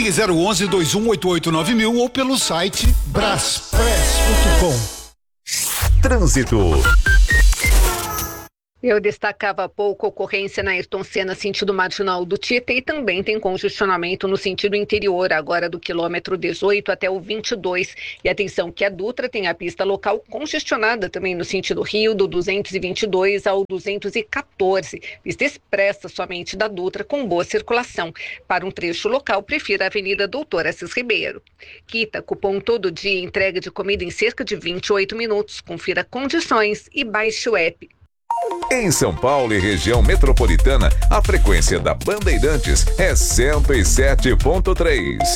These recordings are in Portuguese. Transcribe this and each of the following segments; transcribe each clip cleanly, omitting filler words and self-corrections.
Ligue 011-2188-9000 ou pelo site braspress.com. Trânsito. Eu destacava há pouco a ocorrência na Ayrton Senna, sentido marginal do Tietê, e também tem congestionamento no sentido interior, agora do quilômetro 18 até o 22. E atenção que a Dutra tem a pista local congestionada também no sentido Rio, do 222 ao 214. Pista expressa somente da Dutra, com boa circulação. Para um trecho local, prefira a Avenida Doutor Assis Ribeiro. Quita, cupom todo dia, entrega de comida em cerca de 28 minutos. Confira condições e baixe o app. Em São Paulo e região metropolitana, a frequência da Bandeirantes é 107.3.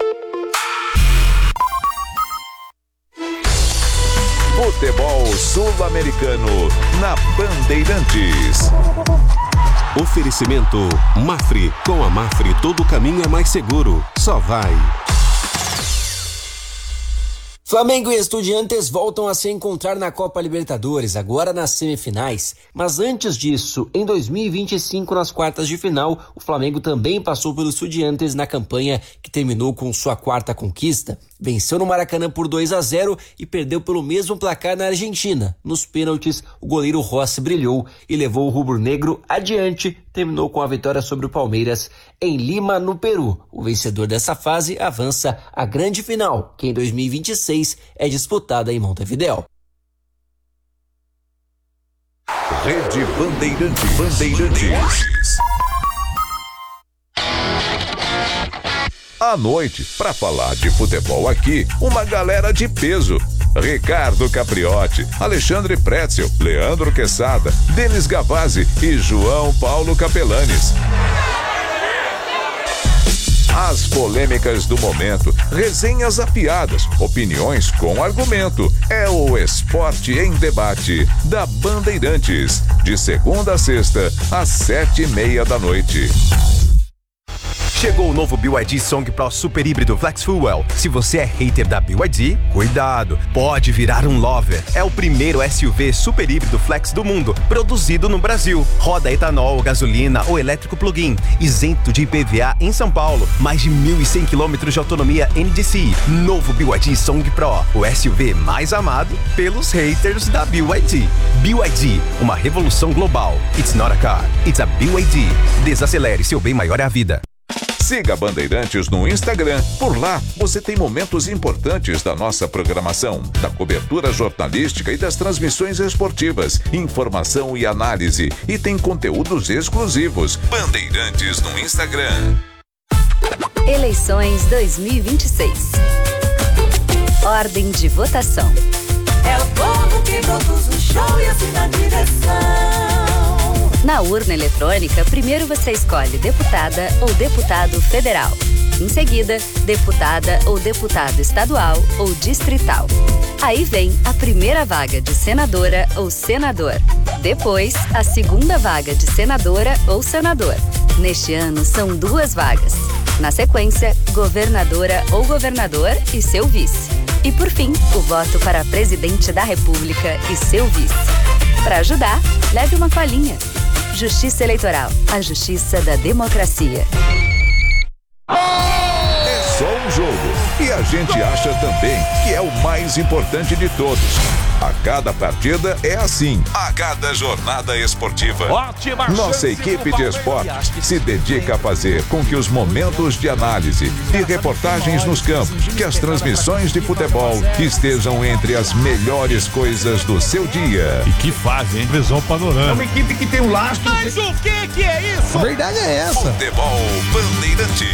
Futebol sul-americano na Bandeirantes. Oferecimento Mafre. Com a Mafre todo caminho é mais seguro. Só vai. Flamengo e Estudiantes voltam a se encontrar na Copa Libertadores, agora nas semifinais. Mas antes disso, em 2025, nas quartas de final, o Flamengo também passou pelos Estudiantes na campanha que terminou com sua quarta conquista. Venceu no Maracanã por 2-0 e perdeu pelo mesmo placar na Argentina. Nos pênaltis, o goleiro Rossi brilhou e levou o rubro-negro adiante. Terminou com a vitória sobre o Palmeiras em Lima, no Peru. O vencedor dessa fase avança à grande final, que em 2026 é disputada em Montevidéu. Rede Bandeirantes. À noite, para falar de futebol aqui, uma galera de peso. Ricardo Capriotti, Alexandre Pretzel, Leandro Quesada, Denis Gavazzi e João Paulo Capelanes. As polêmicas do momento, resenhas afiadas, opiniões com argumento. É o Esporte em Debate da Bandeirantes, de segunda a sexta, às 7:30 PM. Chegou o novo BYD Song Pro Super Híbrido Flex Fuel. Se você é hater da BYD, cuidado, pode virar um lover. É o primeiro SUV super híbrido flex do mundo, produzido no Brasil. Roda etanol, gasolina ou elétrico plug-in, isento de IPVA em São Paulo. Mais de 1.100 km de autonomia NDC. Novo BYD Song Pro, o SUV mais amado pelos haters da BYD. BYD, uma revolução global. It's not a car, it's a BYD. Desacelere, seu bem maior é a vida. Siga Bandeirantes no Instagram. Por lá, você tem momentos importantes da nossa programação, da cobertura jornalística e das transmissões esportivas, informação e análise. E tem conteúdos exclusivos. Bandeirantes no Instagram. Eleições 2026. Ordem de votação. É o povo que produz o show e assina a direção. Na urna eletrônica, primeiro você escolhe deputada ou deputado federal. Em seguida, deputada ou deputado estadual ou distrital. Aí vem a primeira vaga de senadora ou senador. Depois, a segunda vaga de senadora ou senador. Neste ano, são 2 vagas. Na sequência, governadora ou governador e seu vice. E por fim, o voto para presidente da República e seu vice. Para ajudar, leve uma colinha. Justiça Eleitoral, a justiça da democracia. É só um jogo e a gente acha também que é o mais importante de todos. A cada partida é assim. A cada jornada esportiva, nossa equipe de esportes se dedica a fazer com que os momentos de análise e reportagens nos campos, que as transmissões de futebol estejam entre as melhores coisas do seu dia. E que fase, hein? Visão panorâmica. É uma equipe que tem um lastro. Mas o que é isso? A verdade é essa. Futebol Bandeirante.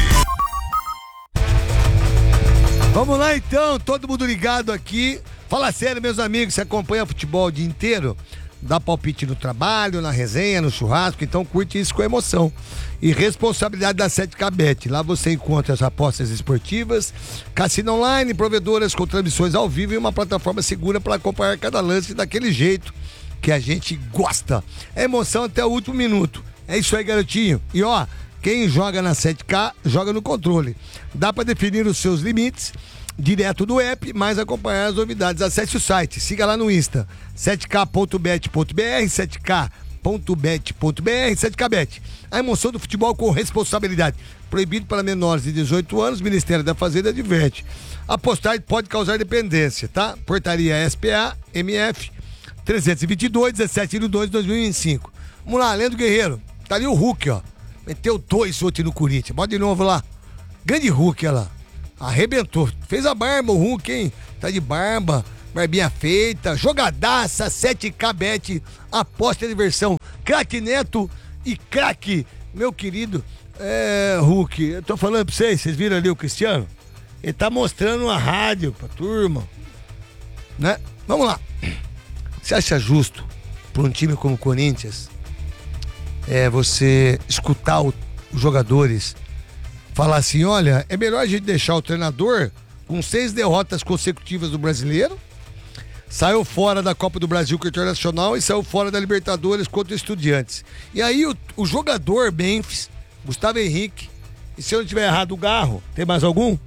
Vamos lá então, todo mundo ligado aqui. Fala sério, meus amigos, você acompanha futebol o dia inteiro? Dá palpite no trabalho, na resenha, no churrasco, então curte isso com emoção. E responsabilidade da 7K Bet. Lá você encontra as apostas esportivas, cassino online, provedoras com transmissões ao vivo e uma plataforma segura para acompanhar cada lance daquele jeito que a gente gosta. É emoção até o último minuto. É isso aí, garotinho. E ó, quem joga na 7K, joga no controle. Dá para definir os seus limites direto do app, mas acompanhar as novidades. Acesse o site, siga lá no Insta, 7k.bet.br, 7k.bet.br, 7kbet. A emoção do futebol com responsabilidade. proibido para menores de 18 anos, Ministério da Fazenda adverte. Apostar pode causar dependência, tá? Portaria SPA-MF 322, 17/2/2025. Vamos lá, Leandro Guerreiro. Tá ali o Hulk, ó. Meteu 2 ontem no Corinthians. Bota de novo lá. Grande Hulk, olha lá. Arrebentou. Fez a barba o Hulk, hein? Tá de barba, barbinha feita, jogadaça, 7K Bet, aposta de diversão. Craque Neto e craque, meu querido Hulk. Eu tô falando pra vocês viram ali o Cristiano? Ele tá mostrando a rádio pra turma, né? Vamos lá. Você acha justo pra um time como o Corinthians você escutar os jogadores falar assim, olha, é melhor a gente deixar o treinador com 6 derrotas consecutivas do Brasileiro, saiu fora da Copa do Brasil com o Internacional e saiu fora da Libertadores contra o Estudiantes. E aí o jogador Memphis, Gustavo Henrique, e se eu não estiver errado, o Garro, tem mais algum?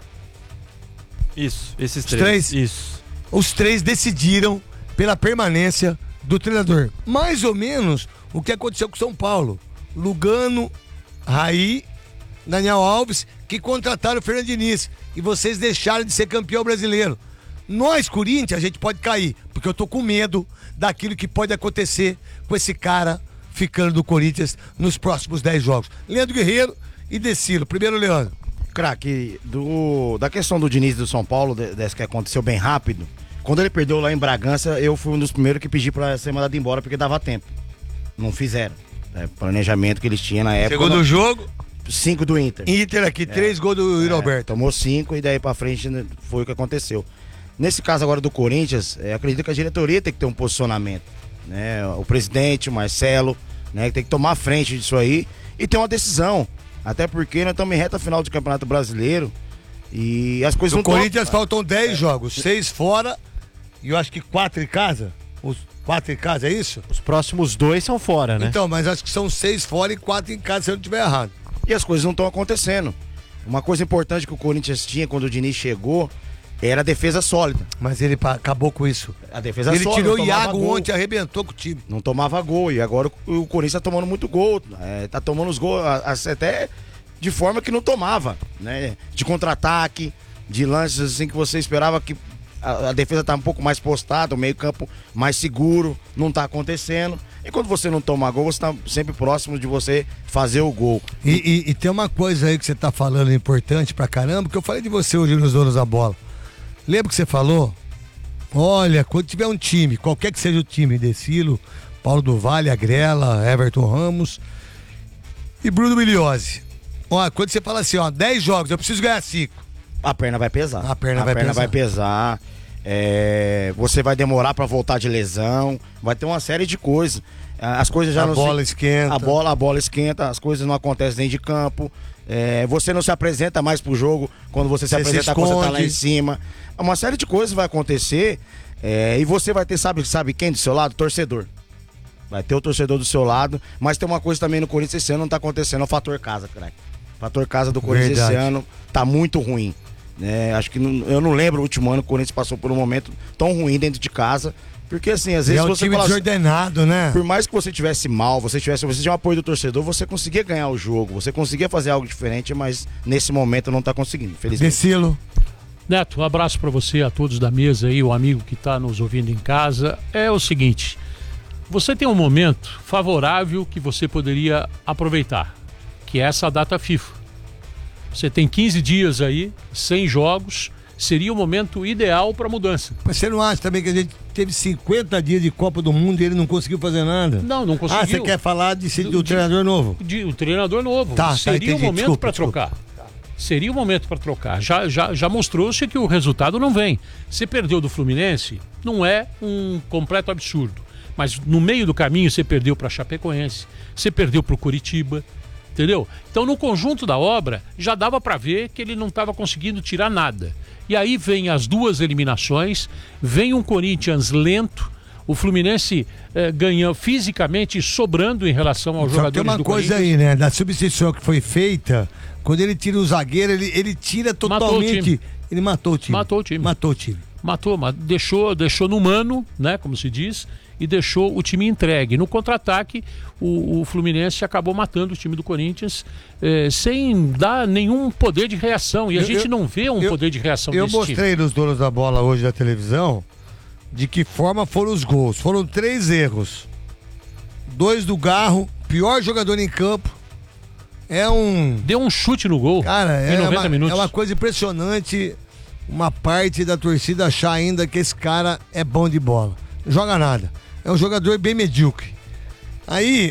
Isso, esses Os três? Isso. Os 3 decidiram pela permanência do treinador. Mais ou menos o que aconteceu com o São Paulo. Lugano, Raí, Daniel Alves, que contrataram o Fernando Diniz. E vocês deixaram de ser campeão brasileiro. Nós, Corinthians, a gente pode cair, porque eu tô com medo daquilo que pode acontecer com esse cara ficando do Corinthians nos próximos 10 jogos. Leandro Guerreiro e Decilo. Primeiro, Leandro. Craque, da questão do Diniz do São Paulo, dessa que aconteceu bem rápido, quando ele perdeu lá em Bragança, eu fui um dos primeiros que pedi pra ser mandado embora, porque dava tempo. Não fizeram. Planejamento que eles tinham na época. Segundo jogo? 5 do Inter. Inter aqui, 3 gols do Yuri Alberto. Tomou 5 e daí pra frente foi o que aconteceu. Nesse caso agora do Corinthians, acredito que a diretoria tem que ter um posicionamento, né? O presidente, o Marcelo, né? Tem que tomar a frente disso aí e ter uma decisão. Até porque nós estamos em reta final do Campeonato Brasileiro e as coisas no não Corinthians faltam 10 jogos, 6 fora e eu acho que 4 em casa. Os 4 em casa, é isso? Os próximos 2 são fora, né? Então, mas acho que são 6 fora e 4 em casa, se eu não estiver errado. E as coisas não estão acontecendo. Uma coisa importante que o Corinthians tinha quando o Diniz chegou era a defesa sólida. Mas ele acabou com isso. A defesa ele sólida. Ele tirou o Iago ontem, arrebentou com o time. Não tomava gol. E agora o Corinthians tá tomando muito gol. Tá tomando os gols até de forma que não tomava, né? De contra-ataque, de lances assim que você esperava que a defesa tá um pouco mais postada, o meio-campo mais seguro, não tá acontecendo. E quando você não toma gol, você tá sempre próximo de você fazer o gol. E tem uma coisa aí que você tá falando importante pra caramba, que eu falei de você hoje nos Donos da Bola. Lembra que você falou? Olha, quando tiver um time, qualquer que seja o time, Decilo, Paulo do Vale, Agrela, Everton Ramos e Bruno Miliose. Ó, quando você fala assim, ó, 10 jogos, eu preciso ganhar 5. A perna vai pesar. A perna vai pesar. Você vai demorar pra voltar de lesão, vai ter uma série de coisas. As coisas já não esquenta. A bola esquenta, as coisas não acontecem dentro de campo. Você não se apresenta mais pro jogo quando você se apresenta quando você tá lá em cima. Uma série de coisas vai acontecer e você vai ter, sabe quem do seu lado? Torcedor. Vai ter o torcedor do seu lado, mas tem uma coisa também no Corinthians esse ano não tá acontecendo, é o fator casa, craque. O fator casa do Corinthians esse ano tá muito ruim. Acho que eu não lembro o último ano que o Corinthians passou por um momento tão ruim dentro de casa. Porque assim, às vezes é um time desordenado, né? Por mais que você tivesse mal, você tinha o apoio do torcedor, você conseguia ganhar o jogo, você conseguia fazer algo diferente, mas nesse momento não tá conseguindo, felizmente. Decilo. Neto, um abraço para você, a todos da mesa aí, o amigo que tá nos ouvindo em casa. É o seguinte, você tem um momento favorável que você poderia aproveitar, que é essa data FIFA. Você tem 15 dias aí, 100 jogos, seria o momento ideal para mudança. Mas você não acha também que a gente teve 50 dias de Copa do Mundo e ele não conseguiu fazer nada? Não conseguiu. Ah, você quer falar do treinador novo? O treinador novo. Seria o momento para trocar. Seria o momento para trocar. Já mostrou-se que o resultado não vem. Você perdeu do Fluminense, não é um completo absurdo. Mas no meio do caminho você perdeu para Chapecoense, você perdeu para o Curitiba. Entendeu? Então no conjunto da obra já dava para ver que ele não estava conseguindo tirar nada. E aí vem as 2 eliminações, vem um Corinthians lento, o Fluminense ganhou fisicamente, sobrando em relação aos jogadores do Corinthians. Tem uma coisa aí, né? Da substituição que foi feita, quando ele tira o zagueiro, ele tira totalmente... Ele matou o time. Matou o time. Matou, deixou no mano, né, como se diz, e deixou o time entregue. No contra-ataque, o Fluminense acabou matando o time do Corinthians sem dar nenhum poder de reação. E a gente não vê um poder de reação desse time. Eu mostrei nos donos da bola hoje da televisão de que forma foram os gols. Foram 3 erros. 2 do Garro, pior jogador em campo. Deu um chute no gol. Cara, em 90 minutos. É uma coisa impressionante uma parte da torcida achar ainda que esse cara é bom de bola. Não joga nada. É um jogador bem medíocre. Aí,